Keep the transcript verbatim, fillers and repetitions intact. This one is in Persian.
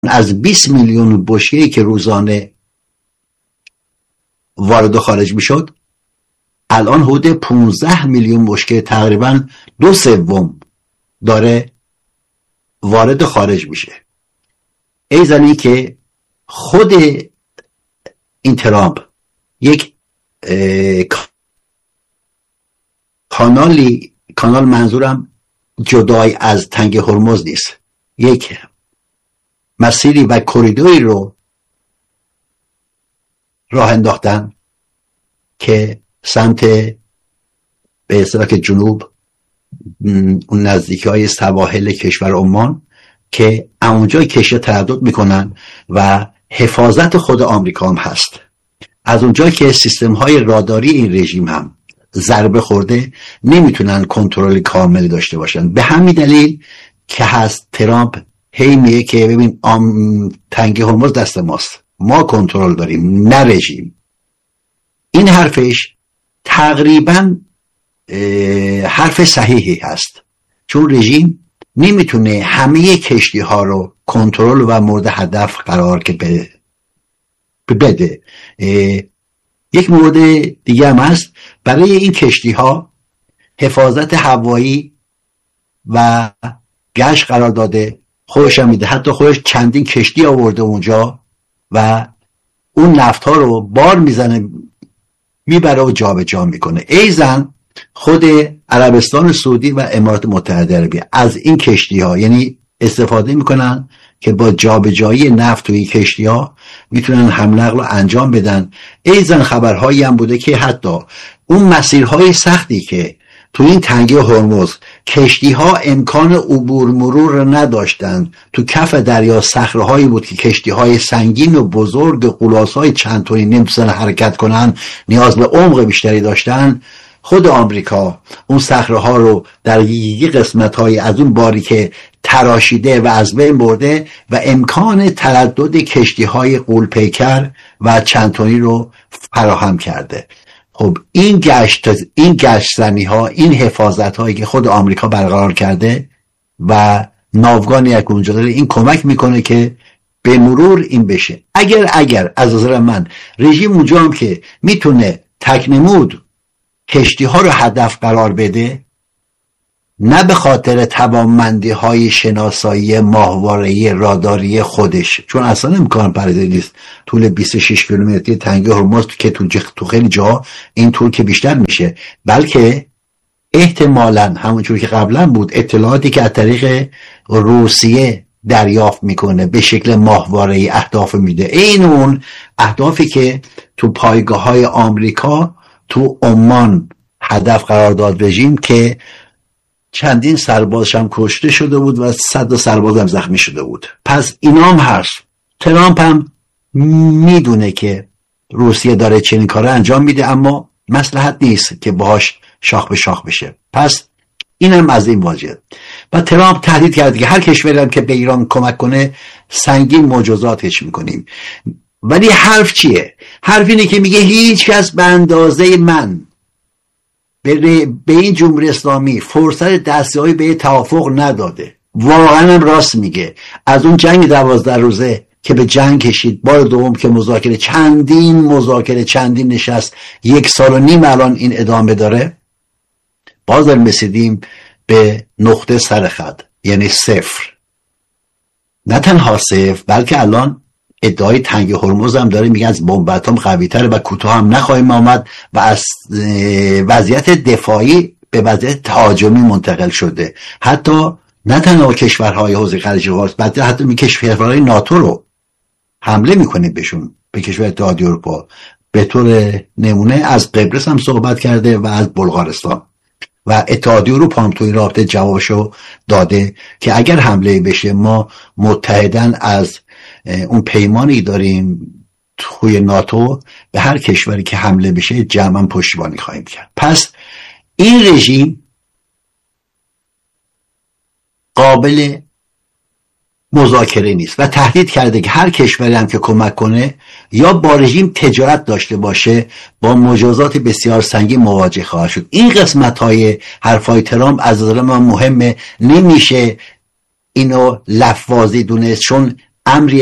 از بیست میلیون بشکه‌ای که روزانه وارد و خارج میشد الان حدود پانزده میلیون بشکه، تقریبا دو سوم داره وارد و خارج میشه. ای زنی که خود این ترامپ یک کانالی کانال منظورم جدای از تنگ هرمز نیست، یک مسیری و کریدوری رو راه انداختن که سمت به اصطلاح جنوب، اون نزدیکی های سواحل کشور عمان، که اونجا کشتی تردد میکنن و حفاظت خود آمریکا هم هست. از اونجا که سیستم های راداری این رژیم هم ضربه خورده نمیتونن کنترل کامل داشته باشن. به همین دلیل که هست ترامپ هی میگه که ببین آم تنگ هرمز دست ماست، ما کنترل داریم نه رژیم. این حرفش تقریبا حرف صحیحی هست، چون رژیم نمیتونه همه کشتی ها رو کنترل و مورد هدف قرار که بده. یک مورد دیگه هم هست، برای این کشتی ها حفاظت هوایی و گشت قرار داده، خودش هم میده، حتی خودش چندین کشتی آورده اونجا و اون نفت ها رو بار میزنه میبره و جا به جا میکنه. ایزن خود عربستان سعودی و امارات متحده عربی از این کشتی ها یعنی استفاده میکنن که با جابجایی نفت توی کشتی ها میتونن حمل نقل رو انجام بدن. ایزن خبرهایی هم بوده که حتی اون مسیرهای سختی که تو این تنگه هرمز کشتی ها امکان عبور مرور رو نداشتن، تو کف دریا صخره‌هایی بود که کشتی های سنگین و بزرگ غولاس‌های چند تونی نمیتونن حرکت کنن، نیاز به عمق بیشتری داشتن. خود آمریکا اون صخره‌ها رو در یک قسمت‌های از اون باری که تراشیده و از بین برده و امکان تردد کشتی‌های غول‌پیکر و چند تونی رو فراهم کرده. خب این گشت این گشتزنی ها، این حفاظت هایی که خود آمریکا برقرار کرده و ناوگان یک اونجا داره، این کمک میکنه که به مرور این بشه. اگر اگر از نظر من رژیم اونجا هم که میتونه تکنمود کشتی ها رو هدف قرار بده، نه به خاطر توانمندی های شناسایی ماهواره‌ای راداری خودش، چون اصلا امکان پردازی نیست طول بیست و شش کیلومتری تنگه هرمز که تو, تو خیلی جا این طول که بیشتر میشه، بلکه احتمالاً همونجور که قبلا بود اطلاعاتی که از طریق روسیه دریافت میکنه به شکل ماهواره‌ای اهداف میده، این اون اهدافی که تو پایگاه های آمریکا تو عمان هدف قرار داد رژیم، که چندین سربازش هم کشته شده بود و صد سرباز هم زخمی شده بود. پس اینا هم هست. ترامپ هم میدونه که روسیه داره چنین کار انجام میده، اما مصلحت نیست که باهاش شاخ به شاخ بشه. پس این هم از این واژه. و ترامپ تهدید کرد که هر کشوری هم که به ایران کمک کنه سنگین مجازاتش میکنیم. ولی حرف چیه؟ حرف اینه که میگه هیچ کس به اندازه من به این جمهوری اسلامی فرصت دستیابی به توافق نداده. واقعا هم راست میگه. از اون جنگ دوازده روزه که به جنگ کشید، بار دوم که مذاکره چندین مذاکره چندین نشست، یک سال و نیم الان این ادامه داره، باز داریم رسیدیم به نقطه سرخط، یعنی صفر. نه تنها صفر، بلکه الان ادعای تنگ هرمز هم داره، میگه از بمب اتم قوی تره و کوتاه هم نخواهیم آمد و از وضعیت دفاعی به وضعیت تهاجمی منتقل شده. حتی نه تنها کشورهای حوزه خلیج فارس، بلکه حتی می کشورهای ناتو رو حمله میکنه بهشون، به کشور اتحادیه اروپا. به طور نمونه از قبرس هم صحبت کرده و از بلغارستان، و اتحادیه اروپا هم توی این رابطه جوابشو داده که اگر حمله بشه ما متحدن از اون پیمانی داریم توی ناتو، به هر کشوری که حمله بشه جمعاً پشتیبانی خواهیم کرد. پس این رژیم قابل مذاکره نیست و تهدید کرده که هر کشوری هم که کمک کنه یا با رژیم تجارت داشته باشه با مجازات بسیار سنگین مواجه خواهد شد. این قسمت های حرفای ترامپ از نظر من مهمه، نمیشه اینو لفظی دونست، چون امری